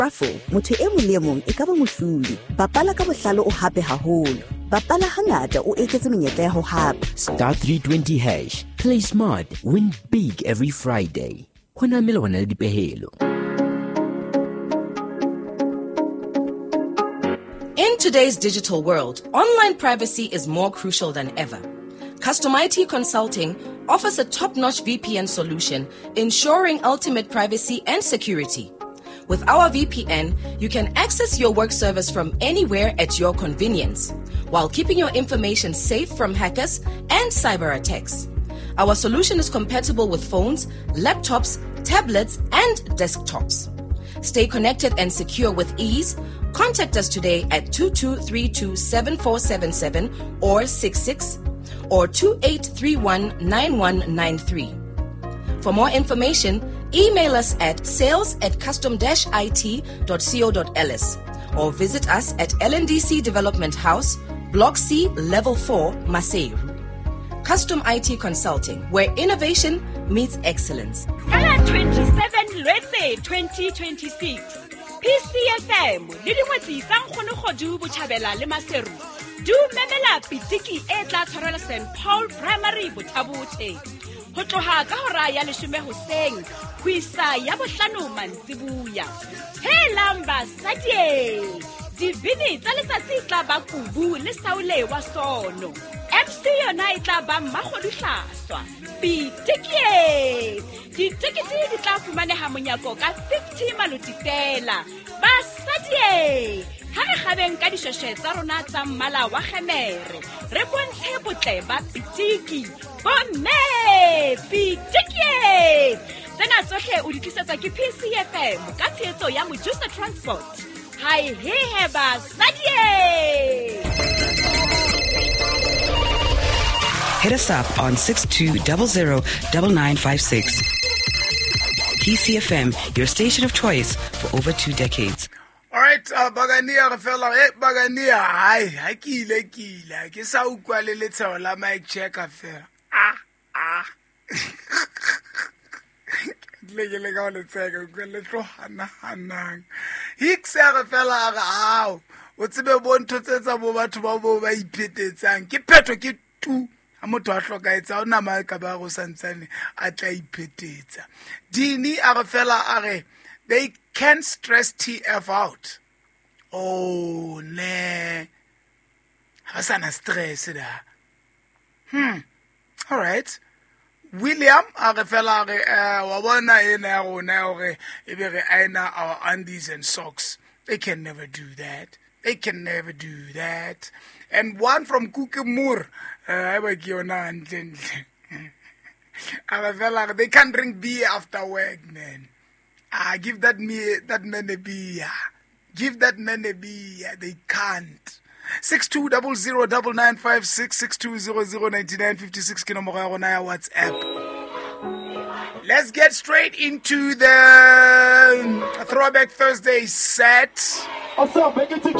Raffle, motho e mong le mong e ka ba mohlodi. Bapala ka bohlale o hape haholo. Bapala hangata o eketse menyetla ya ho hapa. Star 320 hash. Play smart, win big every Friday. Hona mele hona le dipehelo. In today's digital world, online privacy is more crucial than ever. Custom IT Consulting offers a top-notch VPN solution, ensuring ultimate privacy and security. With our VPN, you can access your work service from anywhere at your convenience, while keeping your information safe from hackers and cyber attacks. Our solution is compatible with phones, laptops, tablets, and desktops. Stay connected and secure with ease. Contact us today at 2232-7477 or 66 or 2831-9193. For more information, email us at sales@custom-it.co.ls or visit us at LNDC Development House, Block C, Level 4, Maseru. Custom IT Consulting, where innovation meets excellence. 27 Lwetse 2026. PCFM le dingwetsi tsa Nkgonogodu Botjhabela le Maseru. Du memela pitiki e tla tshwarela St Paul Primary Bothabothe. Ho tloha ka hora ya 10 hoseng ho isa ya bohlano mantsibuya. Helang basadie. Dibini tsa letsatsi tla ba Kubu le Saule wa Sono. MC yona e tla ba Mmakgodihlaswa. Pitiki. Ditekete di tla fumaneha monyako ka 50 maluti fela. Basadie. Ha re gabeng ka dishweshwe tsa rona tsa mmala wa kgemere. Re bontshe botle ba pitiki. Bomme! Pitiki! Tsena tsohle o di tlisetsa ke PCFM ka tshehetso ya Mojusa Transport. Hai he basadie! Hit us up on 62009956. PCFM, your station of choice for over 2 decades. All right, Bagania fella, Bagania, hi, kile, ke sa ukwa le letshwao la mic checker fela. Le ga le tsega go le tlo hana. Hiksere fela a ga o tsebe bonto tsetsa bo batho ba bo ba iphetetsang. Ke phetho ke tu. A motho a hlokaetsa o na ma ka ba go santsane a tla iphetetsa. Dini a re fela a re they can stress TF out. Oh, ne. Hasana stress da. All right. William, a re fela re wa bona ena rona hore e be re aina our undies and socks. They can never do that. They can never do that. And one from Kukemur, I work yona ntle. A re fela they can't drink beer after work, man. Give that man a beer. Give that man a beer. They can't. 62009956 62009956 ke nomoro ya rona ya WhatsApp. Let's get straight into the Throwback Thursday set. What's up? Make it